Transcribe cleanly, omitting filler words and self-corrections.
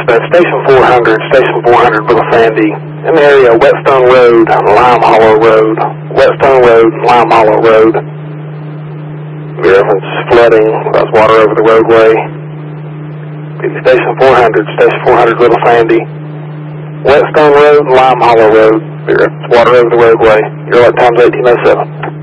That's Station 400, Little Sandy, in the area of Whetstone Road, Lime Hollow Road, Whetstone Road, Lime Hollow Road. We reference flooding, that's water over the roadway. Station 400, Little Sandy, Whetstone Road, Lime Hollow Road. We reference water over the roadway. Your alert time's 1807.